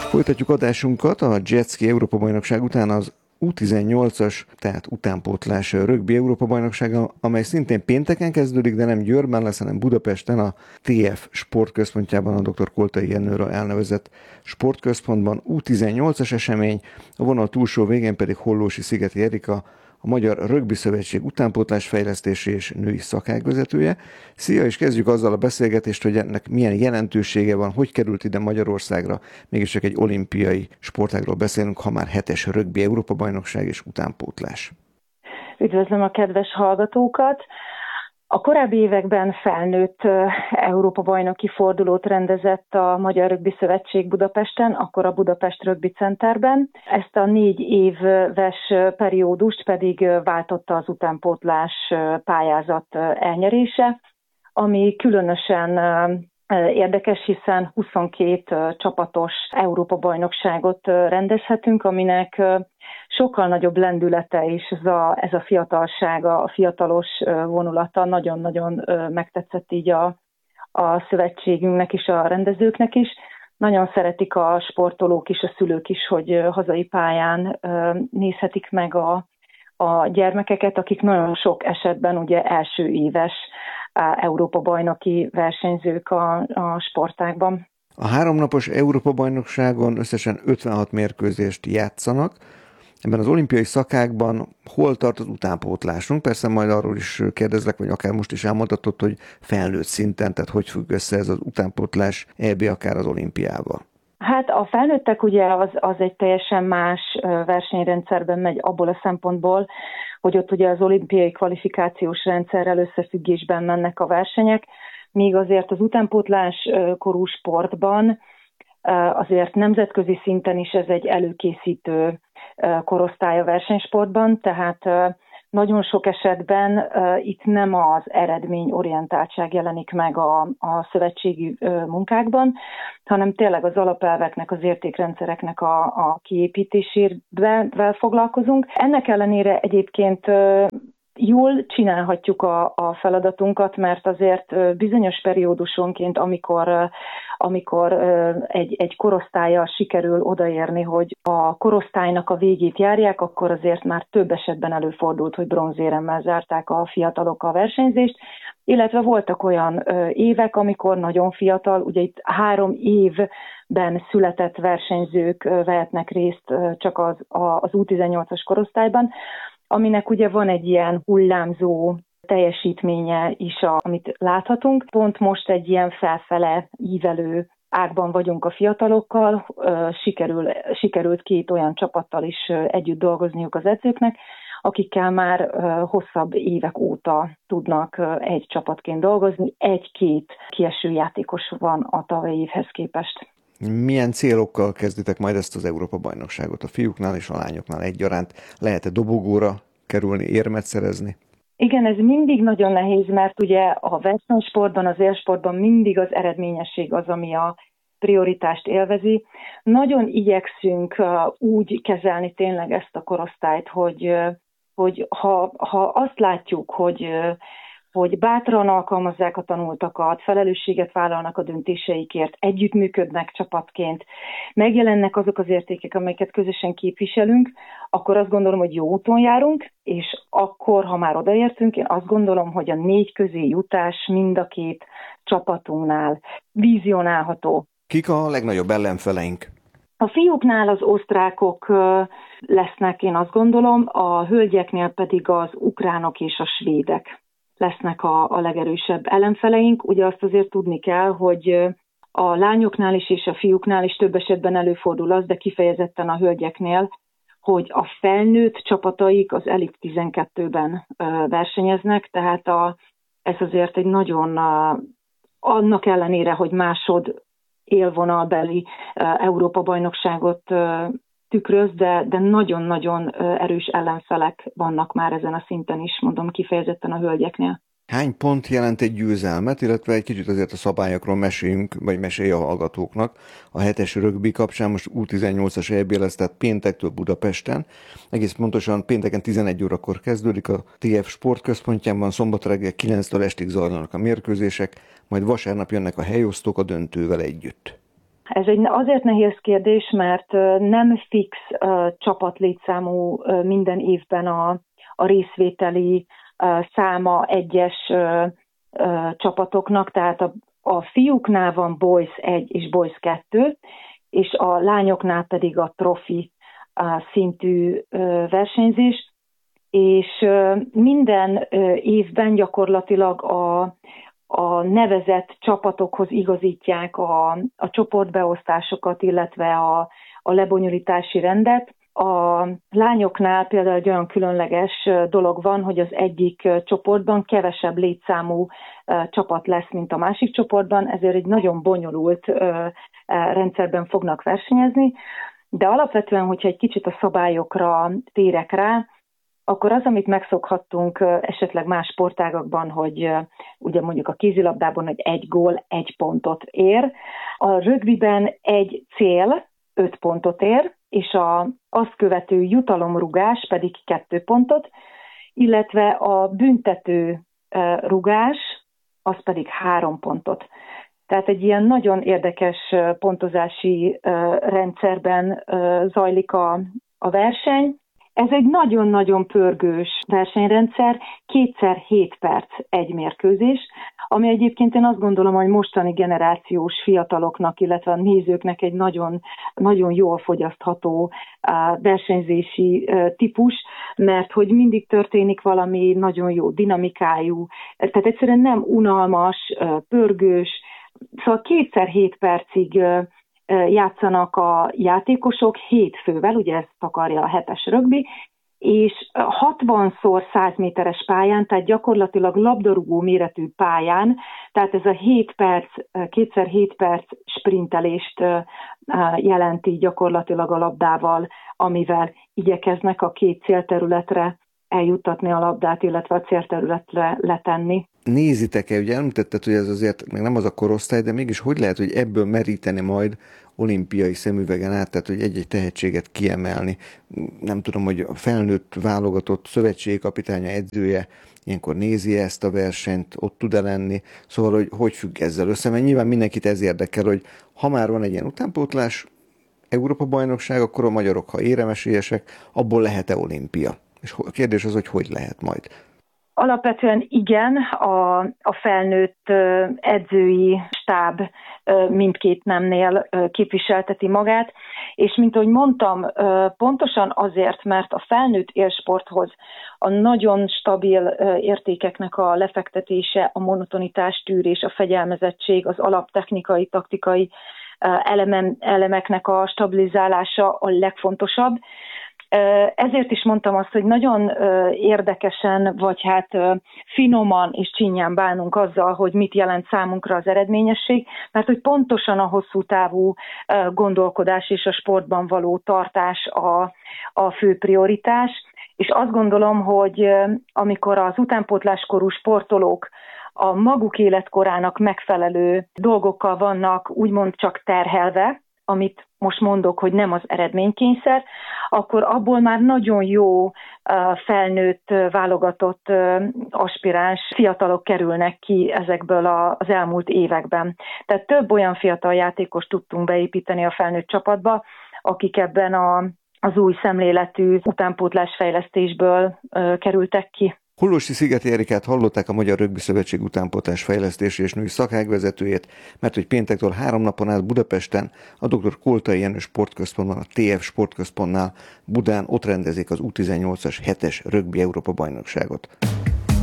Folytatjuk adásunkat a Jetski Európa-bajnokság után az U18-as, tehát utánpótlás rögbi Európa-bajnoksága, amely szintén pénteken kezdődik, de nem Győrben lesz, hanem Budapesten, a TF sportközpontjában, a dr. Koltai Jenőre elnevezett sportközpontban. U18-as esemény, a vonal túlsó végén pedig Hollósi Szigeti Erika, a Magyar Rögbi Szövetség utánpótlás fejlesztési és női szakágvezetője. Szia, és kezdjük azzal a beszélgetést, hogy ennek milyen jelentősége van, hogy került ide Magyarországra. Mégis csak egy olimpiai sportágról beszélünk, ha már 7-es rögbi Európa-bajnokság és utánpótlás. Üdvözlöm a kedves hallgatókat! A korábbi években felnőtt Európa-bajnoki fordulót rendezett a Magyar Rögbi Szövetség Budapesten, akkor a Budapest Rögbi Centerben. Ezt a 4 éves periódust pedig váltotta az utánpótlás pályázat elnyerése, ami különösen érdekes, hiszen 22 csapatos Európa-bajnokságot rendezhetünk, aminek sokkal nagyobb lendülete és ez a fiatalsága, a fiatalos vonulata nagyon-nagyon megtetszett így a szövetségünknek és a rendezőknek is. Nagyon szeretik a sportolók is, a szülők is, hogy hazai pályán nézhetik meg a gyermekeket, akik nagyon sok esetben ugye első éves Európa-bajnoki versenyzők a sportágban. A 3 napos Európa-bajnokságon összesen 56 mérkőzést játszanak. Ebben az olimpiai szakákban hol tart az utánpótlásunk? Persze majd arról is kérdezlek, vagy akár most is elmondhatod, hogy felnőtt szinten, tehát hogy függ össze ez az utánpótlás EB akár az olimpiával? Hát a felnőttek ugye az egy teljesen más versenyrendszerben megy abból a szempontból, hogy ott ugye az olimpiai kvalifikációs rendszerrel összefüggésben mennek a versenyek, míg azért az utánpótlás korú sportban azért nemzetközi szinten is ez egy előkészítő korosztály a versenysportban, tehát nagyon sok esetben itt nem az eredményorientáltság jelenik meg a szövetségi munkákban, hanem tényleg az alapelveknek, az értékrendszereknek a kiépítésével foglalkozunk. Ennek ellenére egyébként jól csinálhatjuk a feladatunkat, mert azért bizonyos periódusonként, amikor egy korosztállyal sikerül odaérni, hogy a korosztálynak a végét járják, akkor azért már több esetben előfordult, hogy bronzéremmel zárták a fiatalok a versenyzést, illetve voltak olyan évek, amikor nagyon fiatal, ugye itt 3 évben született versenyzők vehetnek részt csak az U18-as korosztályban, aminek ugye van egy ilyen hullámzó teljesítménye is, amit láthatunk. Pont most egy ilyen felfele ívelő ágban vagyunk a fiatalokkal, sikerült 2 olyan csapattal is együtt dolgozniuk az edzőknek, akikkel már hosszabb évek óta tudnak egy csapatként dolgozni. 1-2 kieső játékos van a tavalyi évhez képest. Milyen célokkal kezditek majd ezt az Európa-bajnokságot? A fiúknál és a lányoknál egyaránt lehet-e dobogóra kerülni, érmet szerezni? Igen, ez mindig nagyon nehéz, mert ugye a versenysportban, az élsportban mindig az eredményesség az, ami a prioritást élvezi. Nagyon igyekszünk úgy kezelni tényleg ezt a korosztályt, hogy ha azt látjuk, hogy bátran alkalmazzák a tanultakat, felelősséget vállalnak a döntéseikért, együttműködnek csapatként, megjelennek azok az értékek, amelyeket közösen képviselünk, akkor azt gondolom, hogy jó úton járunk, és akkor, ha már odaértünk, én azt gondolom, hogy a 4 közé jutás mind a 2 csapatunknál vizionálható. Kik a legnagyobb ellenfeleink? A fiúknál az osztrákok lesznek, én azt gondolom, a hölgyeknél pedig az ukránok és a svédek lesznek a legerősebb ellenfeleink. Ugye azt azért tudni kell, hogy a lányoknál is és a fiúknál is több esetben előfordul az, de kifejezetten a hölgyeknél, hogy a felnőtt csapataik az Elit 12-ben versenyeznek, tehát ez azért egy nagyon, annak ellenére, hogy másod élvonalbeli Európa-bajnokságot tükröz, de nagyon-nagyon erős ellenfelek vannak már ezen a szinten is, mondom kifejezetten a hölgyeknél. Hány pont jelent egy győzelmet, illetve egy kicsit azért a szabályokról meséljünk, vagy mesélj a hallgatóknak. A 7-es rögbi kapcsán most U18-as EB lesz, tehát péntektől Budapesten. Egész pontosan pénteken 11 órakor kezdődik a TF sportközpontjában, szombat reggel 9-től estig zajlanak a mérkőzések, majd vasárnap jönnek a helyosztók a döntővel együtt. Ez egy azért nehéz kérdés, mert nem fix csapatlétszámú minden évben a részvételi száma egyes csapatoknak, tehát a fiúknál van Boys 1 és Boys 2, és a lányoknál pedig a profi szintű versenyzés, és minden évben gyakorlatilag a nevezett csapatokhoz igazítják a csoportbeosztásokat, illetve a lebonyolítási rendet. A lányoknál például egy olyan különleges dolog van, hogy az egyik csoportban kevesebb létszámú csapat lesz, mint a másik csoportban, ezért egy nagyon bonyolult rendszerben fognak versenyezni, de alapvetően, hogyha egy kicsit a szabályokra térek rá, akkor az, amit megszokhattunk esetleg más sportágakban, hogy ugye mondjuk a kézilabdában, hogy 1 gól 1 pontot ér, a rögbiben 1 cél 5 pontot ér, és azt követő jutalomrugás pedig 2 pontot, illetve a büntető rugás az pedig 3 pontot. Tehát egy ilyen nagyon érdekes pontozási rendszerben zajlik a verseny. Ez egy nagyon-nagyon pörgős versenyrendszer, 2x7 perc egy mérkőzés, ami egyébként én azt gondolom, hogy mostani generációs fiataloknak, illetve a nézőknek egy nagyon, nagyon jól fogyasztható versenyzési típus, mert hogy mindig történik valami nagyon jó dinamikájú, tehát egyszerűen nem unalmas, pörgős, szóval 2x7 percig játszanak a játékosok 7 fővel, ugye ezt takarja a 7-es rögbi, és 60x100 méteres pályán, tehát gyakorlatilag labdarúgó méretű pályán, tehát ez a 7 perc, 2x7 perc sprintelést jelenti gyakorlatilag a labdával, amivel igyekeznek a két célterületre eljuttatni a labdát, illetve a célterületre letenni. Nézitek-e, ugye említetted, hogy ez azért még nem az a korosztály, de mégis hogy lehet, hogy ebből meríteni majd olimpiai szemüvegen át, tehát hogy egy-egy tehetséget kiemelni. Nem tudom, hogy a felnőtt válogatott szövetségkapitánya, edzője ilyenkor nézi ezt a versenyt, ott tud-e lenni, szóval hogy függ ezzel össze, mert nyilván mindenkit ez érdekel, hogy ha már van egy ilyen utánpótlás, Európa-bajnokság, akkor a magyarok, ha éremesélyesek, abból lehet-e olimpia? És a kérdés az, hogy lehet majd. Alapvetően igen, a felnőtt edzői stáb mindkét nemnél képviselteti magát, és mint ahogy mondtam, pontosan azért, mert a felnőtt élsporthoz a nagyon stabil értékeknek a lefektetése, a monotonitás tűrés, a fegyelmezettség, az alaptechnikai, taktikai elemeknek a stabilizálása a legfontosabb. Ezért is mondtam azt, hogy nagyon érdekesen, vagy hát finoman és csinyán bánunk azzal, hogy mit jelent számunkra az eredményesség, mert hogy pontosan a hosszú távú gondolkodás és a sportban való tartás a fő prioritás, és azt gondolom, hogy amikor az utánpótláskorú sportolók a maguk életkorának megfelelő dolgokkal vannak úgymond csak terhelve, amit most mondok, hogy nem az eredménykényszer, akkor abból már nagyon jó felnőtt, válogatott aspiráns fiatalok kerülnek ki ezekből az elmúlt években. Tehát több olyan fiatal játékos tudtunk beépíteni a felnőtt csapatba, akik ebben az új szemléletű utánpótlásfejlesztésből kerültek ki. Hollóssy Szigeti Erikát hallották, a Magyar Rögbi Szövetség utánpótlás fejlesztési és női szakágvezetőjét, mert hogy péntektől 3 napon át Budapesten, a dr. Koltai Jenő Sportközpontban, a TF Sportközpontnál Budán ott rendezik az U18-as 7-es rögbi Európa bajnokságot.